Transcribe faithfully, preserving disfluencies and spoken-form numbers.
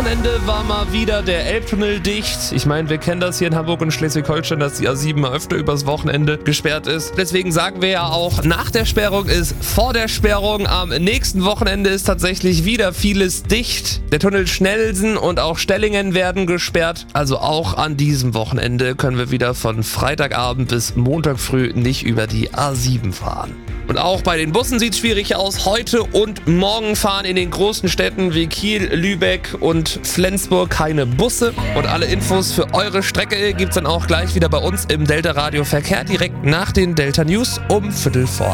Wochenende war mal wieder der Elbtunnel dicht. Ich meine, wir kennen das hier in Hamburg und Schleswig-Holstein, dass die A sieben mal öfter übers Wochenende gesperrt ist. Deswegen sagen wir ja auch, nach der Sperrung ist vor der Sperrung. Am nächsten Wochenende ist tatsächlich wieder vieles dicht. Der Tunnel Schnellsen und auch Stellingen werden gesperrt. Also auch an diesem Wochenende können wir wieder von Freitagabend bis Montag früh nicht über die A sieben fahren. Und auch bei den Bussen sieht es schwierig aus. Heute und morgen fahren in den großen Städten wie Kiel, Lübeck und Flensburg keine Busse. Und alle Infos für eure Strecke gibt's dann auch gleich wieder bei uns im Delta Radio Verkehr direkt nach den Delta News um Viertel vor